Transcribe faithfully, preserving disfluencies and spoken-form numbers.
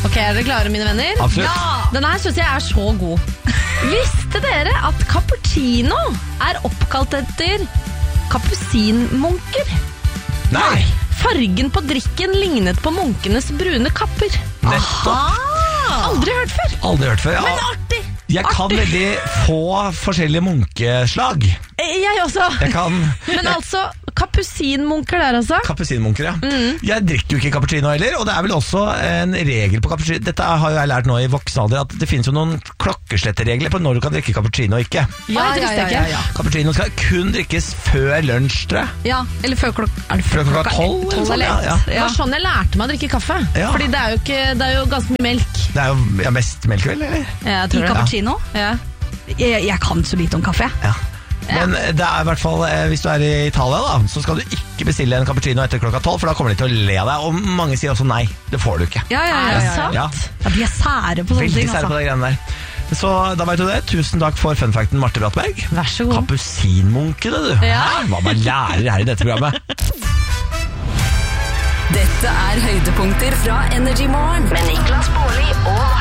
Ok, er dere klare, mine venner? Absolutt. Ja! Den her synes jeg er så god. Visste dere at cappuccino er oppkalt etter kapusinmunker? Nei. Fargen på drikken lignet på munkenes brune kapper. Nettopp. Aldri hørt før. Aldri hørt før. Ja. Men artig. Jeg kan artig. veldig få forskjellige munkeslag. Jeg også. Jeg kan Men altså, kapusinmunker der altså. Kapusinmunker, ja. Mm. Jeg drikker jo ikke cappuccino heller, og det er vel også en regel på cappuccino. Dette har jo jeg lært nå i voksen alder, at det finnes jo noen klokkesletteregler på når du kan drikke cappuccino og ikke. Ja, ja, ja, ja, ja. Cappuccino skal kun drikkes før lunsj, tror jeg. Ja, eller før klokka Er det før klokka tolv? tolv eller ja, ja. Det var sånn jeg lærte meg å drikke kaffe. Ja. Fordi det er jo, ikke, det er jo ganske mye melk. Det er jo ja, mest melk, vel, eller? Ja, jeg I tror det. cappuccino? Ja. Jeg, jeg kan så lite om kaffe. Ja. Men det er i hvert fall, hvis du er i Italia da, så skal du ikke bestille en cappuccino etter klokka tolv, for da kommer de til å le av deg, og mange sier også nei, det får du ikke. Ja, ja, Er ja, det ja, ja. sant? Ja. Da blir jeg sære på sånne Veldig ting. sære på Altså. de greiene der. Så da vet du det. Tusen takk for funfacten, Marte Brattberg. Vær så god. Kapusinmunkene, du. Ja. Hæ? Hva man lærer her i dette programmet. Dette er høydepunkter fra Energy Morgen med Niklas Baarli og